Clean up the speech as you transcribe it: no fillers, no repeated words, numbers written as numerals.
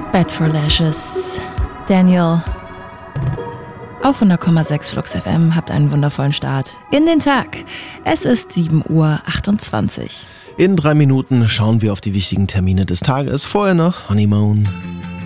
Bed for Lashes. Daniel. Auf 100,6 Flux FM, habt einen wundervollen Start in den Tag. Es ist 7:28 Uhr. In 3 Minuten schauen wir auf die wichtigen Termine des Tages. Vorher noch Honeymoon.